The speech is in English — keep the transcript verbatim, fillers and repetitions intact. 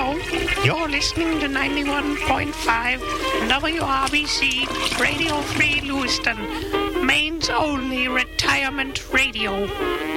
Hello, you're listening to ninety-one point five W R B C Radio Free Lewiston, Maine's only retirement radio.